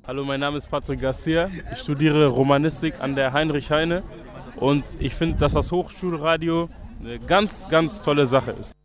Hallo, mein Name ist Patrick Garcia. Ich studiere Romanistik an der Heinrich Heine und ich finde, dass das Hochschulradio eine ganz, ganz tolle Sache ist.